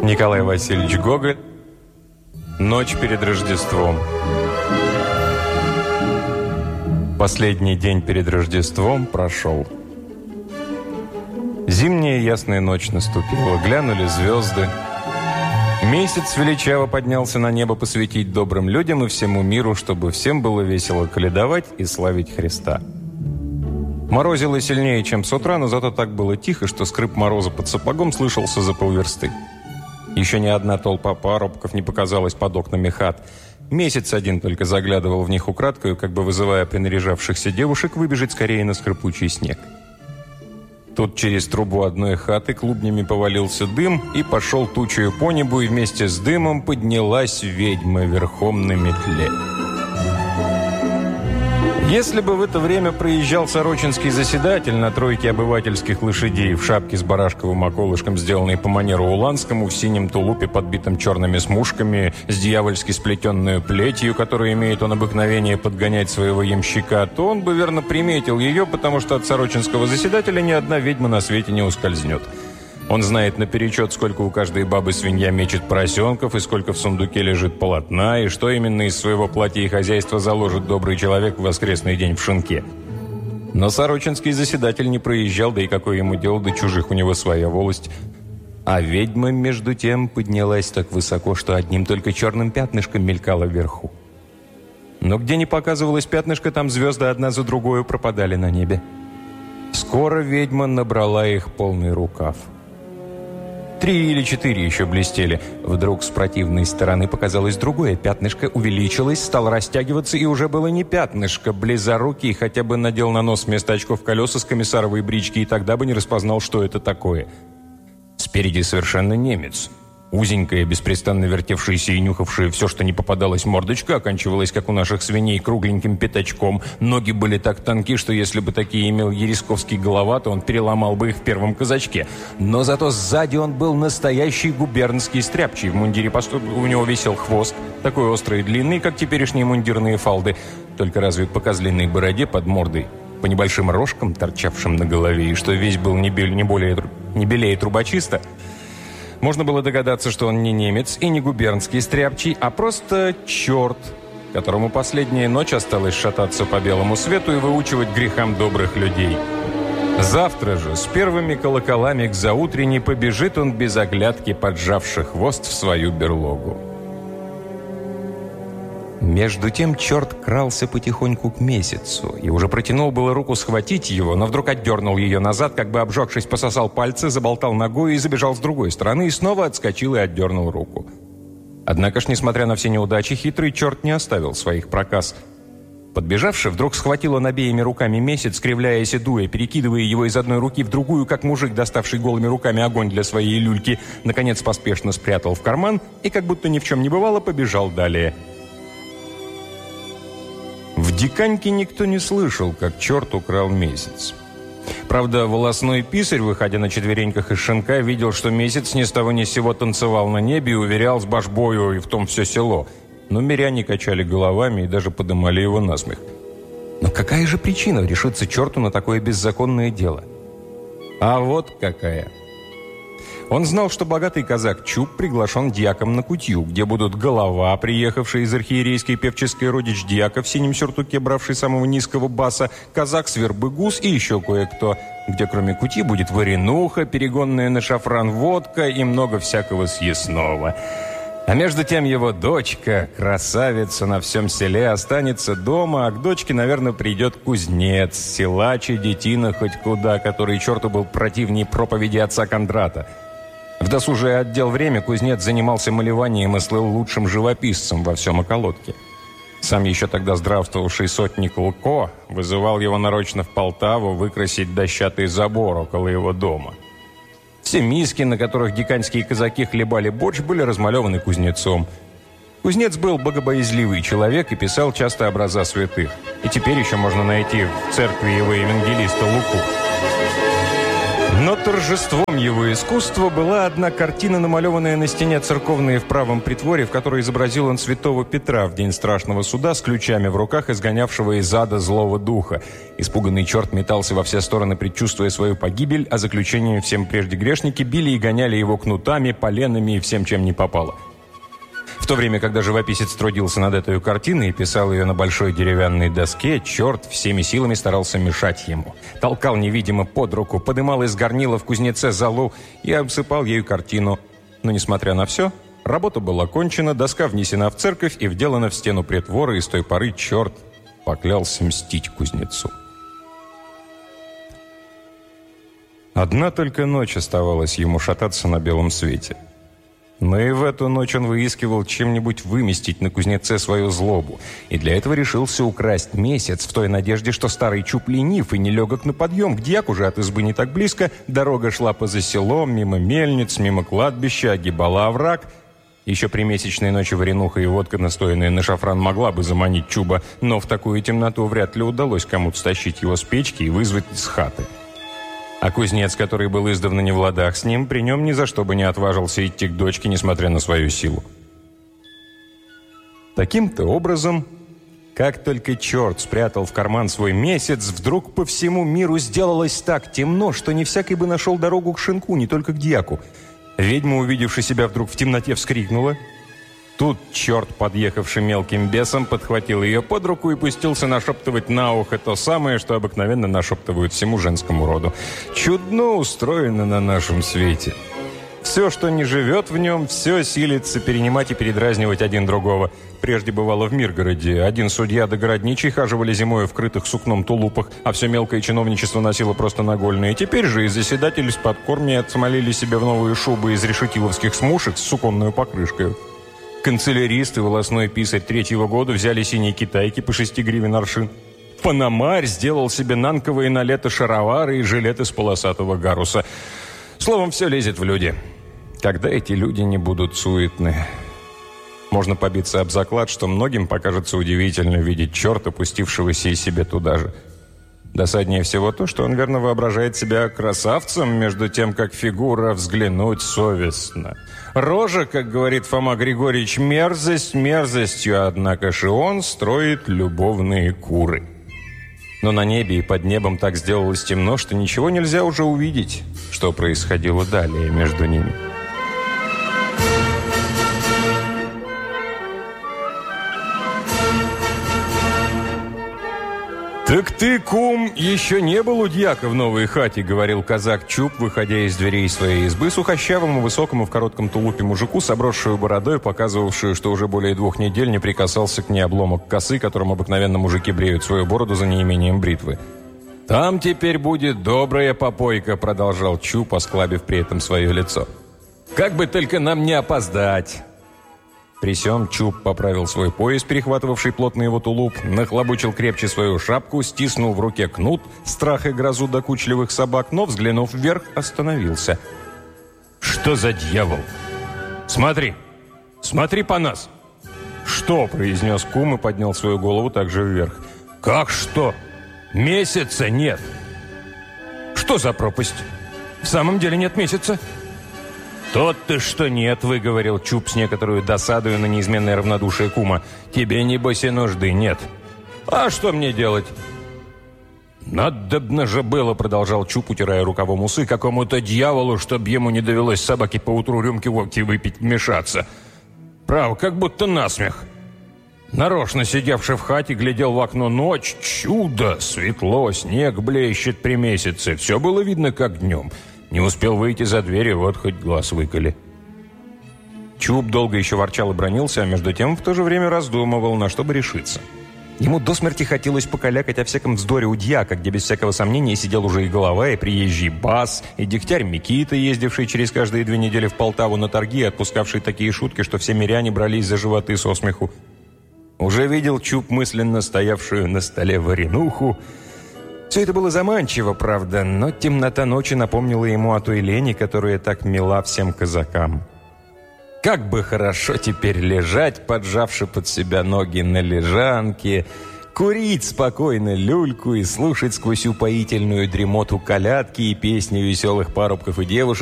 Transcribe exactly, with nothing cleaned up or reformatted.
Николай Васильевич Гоголь. Ночь перед Рождеством. Последний день перед Рождеством прошел. Зимняя ясная ночь наступила. Глянули звезды. Месяц величаво поднялся на небо посвятить добрым людям и всему миру, чтобы всем было весело колядовать и славить Христа. Морозило сильнее, чем с утра, но зато так было тихо, что скрип мороза под сапогом слышался за полверсты. Еще ни одна толпа парубков не показалась под окнами хат. Месяц один только заглядывал в них украдкою, как бы вызывая принаряжавшихся девушек выбежать скорее на скрипучий снег. Тут через трубу одной хаты клубнями повалился дым и пошел тучею по небу, и вместе с дымом поднялась ведьма верхом на метле. Если бы в это время проезжал сорочинский заседатель на тройке обывательских лошадей в шапке с барашковым околышком, сделанной по манеру уланскому, в синем тулупе, подбитом черными смушками, с дьявольски сплетенную плетью, которую имеет он обыкновение подгонять своего ямщика, то он бы верно приметил ее, потому что от сорочинского заседателя ни одна ведьма на свете не ускользнет. Он знает наперечет, сколько у каждой бабы свинья мечет поросенков, и сколько в сундуке лежит полотна, и что именно из своего платья и хозяйства заложит добрый человек в воскресный день в шинке. Но сорочинский заседатель не проезжал, да и какое ему дело до чужих, у него своя волость. А ведьма, между тем, поднялась так высоко, что одним только черным пятнышком мелькала вверху. Но где не показывалось пятнышко, там звезды одна за другой пропадали на небе. Скоро ведьма набрала их полный рукав. Три или четыре еще блестели. Вдруг с противной стороны показалось другое пятнышко, увеличилось, стало растягиваться, и уже было не пятнышко. Близорукий хотя бы надел на нос вместо очков колеса с комиссаровой брички, и тогда бы не распознал, что это такое. Спереди совершенно немец. Узенькая, беспрестанно вертевшаяся и нюхавшая все, что не попадалось, мордочка оканчивалась, как у наших свиней, кругленьким пятачком. Ноги были так тонки, что если бы такие имел Ересковский голова, то он переломал бы их в первом казачке. Но зато сзади он был настоящий губернский стряпчий. В мундире у него висел хвост, такой острый и длинный, как теперешние мундирные фалды, только разве по козлиной бороде под мордой, по небольшим рожкам, торчавшим на голове, и что весь был не, бель, не более не белее трубочиста. Можно было догадаться, что он не немец и не губернский стряпчий, а просто черт, которому последняя ночь осталась шататься по белому свету и выучивать грехам добрых людей. Завтра же с первыми колоколами к заутренней побежит он без оглядки, поджавший хвост в свою берлогу. Между тем черт крался потихоньку к месяцу и уже протянул было руку схватить его, но вдруг отдернул ее назад, как бы обжегшись, пососал пальцы, заболтал ногой и забежал с другой стороны, и снова отскочил и отдернул руку. Однако ж, несмотря на все неудачи, хитрый черт не оставил своих проказ. Подбежавший, вдруг схватил он обеими руками месяц, кривляясь и дуя, перекидывая его из одной руки в другую, как мужик, доставший голыми руками огонь для своей люльки, наконец поспешно спрятал в карман и, как будто ни в чем не бывало, побежал далее. В Диканьке никто не слышал, как черт украл месяц. Правда, волосной писарь, выходя на четвереньках из шинка, видел, что месяц ни с того ни с сего танцевал на небе и уверял с башбою, и в том все село. Но миряне качали головами и даже подымали его насмех. Но какая же причина решиться черту на такое беззаконное дело? А вот какая. Он знал, что богатый казак Чуб приглашен дьяком на кутью, где будут голова, приехавший из архиерейской певческой, родич дьяка в синем сюртуке, бравший самого низкого баса, казак с вербы гус и еще кое-кто, где кроме кутьи будет варенуха, перегонная на шафран водка и много всякого съестного. А между тем его дочка, красавица на всем селе, останется дома, а к дочке, наверное, придет кузнец, силач и детина хоть куда, который черту был противней проповеди отца Кондрата. В досужее отдел время кузнец занимался малеванием и слыл лучшим живописцем во всем околотке. Сам еще тогда здравствовавший сотник Луко вызывал его нарочно в Полтаву выкрасить дощатый забор около его дома. Все миски, на которых диканьские казаки хлебали борщ, были размалеваны кузнецом. Кузнец был богобоязливый человек и писал часто образа святых. И теперь еще можно найти в церкви его евангелиста Луку. Но Но торжеством его искусства была одна картина, намалеванная на стене церковной в правом притворе, в которой изобразил он святого Петра в день страшного суда с ключами в руках, изгонявшего из ада злого духа. Испуганный черт метался во все стороны, предчувствуя свою погибель, а заключением всем прежде грешники били и гоняли его кнутами, поленами и всем, чем не попало. В то время, когда живописец трудился над этой картиной и писал ее на большой деревянной доске, черт всеми силами старался мешать ему. Толкал невидимо под руку, подымал из горнила в кузнеце золу и обсыпал ею картину. Но, несмотря на все, работа была кончена, доска внесена в церковь и вделана в стену притвора, и с той поры черт поклялся мстить кузнецу. Одна только ночь оставалась ему шататься на белом свете. Но и в эту ночь он выискивал чем-нибудь выместить на кузнеце свою злобу, и для этого решился украсть месяц в той надежде, что старый Чуб ленив и нелегок на подъем. К дьяку же от избы не так близко, дорога шла поза селом, мимо мельниц, мимо кладбища, огибала овраг. Еще при месячной ночи варенуха и водка, настоянная на шафран, могла бы заманить Чуба, но в такую темноту вряд ли удалось кому-то стащить его с печки и вызвать из хаты. А кузнец, который был издавна не в ладах с ним, при нем ни за что бы не отважился идти к дочке, несмотря на свою силу. Таким-то образом, как только черт спрятал в карман свой месяц, вдруг по всему миру сделалось так темно, что не всякий бы нашел дорогу к шинку, не только к дьяку. Ведьма, увидевши себя вдруг в темноте, вскрикнула. Тут черт, подъехавший мелким бесом, подхватил ее под руку и пустился нашептывать на ухо то самое, что обыкновенно нашептывают всему женскому роду. Чудно устроено на нашем свете. Все, что не живет в нем, все силится перенимать и передразнивать один другого. Прежде бывало в Миргороде. Один судья да городничий хаживали зимой в крытых сукном тулупах, а все мелкое чиновничество носило просто нагольные. Теперь же и заседатели с подкормья отсмолили себе в новые шубы из решетиловских смушек с суконной покрышкой. Канцелярист и волосной писарь третьего года взяли синие китайки по шести гривен аршин. Пономарь сделал себе нанковые на лето шаровары и жилет из полосатого гаруса. Словом, все лезет в люди. Когда эти люди не будут суетны? Можно побиться об заклад, что многим покажется удивительно видеть черта, пустившегося и себе туда же. Досаднее всего то, что он верно воображает себя красавцем, между тем, как фигура взглянуть совестно. Рожа, как говорит Фома Григорьевич, мерзость мерзостью, однако же он строит любовные куры. Но на небе и под небом так сделалось темно, что ничего нельзя уже увидеть, что происходило далее между ними. «Так ты, кум, еще не был у дьяка в новой хате», — говорил казак Чуб, выходя из дверей своей избы, сухощавому, высокому в коротком тулупе мужику с обросшую бородой, показывавшую, что уже более двух недель не прикасался к ней обломок косы, которым обыкновенно мужики бреют свою бороду за неимением бритвы. «Там теперь будет добрая попойка», — продолжал Чуб, осклабив при этом свое лицо. «Как бы только нам не опоздать». При сём Чуб поправил свой пояс, перехватывавший плотно его тулуп, нахлобучил крепче свою шапку, стиснул в руке кнут, страх и грозу докучливых собак, но, взглянув вверх, остановился. «Что за дьявол? Смотри! Смотри по нас!» «Что?» – произнес кум и поднял свою голову также вверх. «Как что? Месяца нет!» «Что за пропасть? В самом деле нет месяца?» «Тот-то что нет», — выговорил Чуб с некоторой досадою на неизменное равнодушие кума. «Тебе, небось, и нужды нет». «А что мне делать?» «Надобно же было», — продолжал Чуб, утирая рукавом усы, «какому-то дьяволу, чтоб ему не довелось собаке поутру рюмки водки выпить, вмешаться. Право, как будто насмех. Нарочно сидевший в хате глядел в окно ночь. Чудо! Светло, снег блещет при месяце. Все было видно, как днем. Не успел выйти за дверь, и вот хоть глаз выколи». Чуб долго еще ворчал и бронился, а между тем в то же время раздумывал, на что бы решиться. Ему до смерти хотелось покалякать о всяком вздоре у дьяка, где без всякого сомнения сидел уже и голова, и приезжий бас, и дегтярь Микита, ездивший через каждые две недели в Полтаву на торги и отпускавший такие шутки, что все миряне брались за животы со смеху. Уже видел Чуб мысленно стоявшую на столе варенуху. Все это было заманчиво, правда, но темнота ночи напомнила ему о той лени, которая так мила всем казакам. Как бы хорошо теперь лежать, поджавши под себя ноги на лежанке, Курить спокойно люльку и слушать сквозь упоительную дремоту колядки и песни веселых парубков и девушек,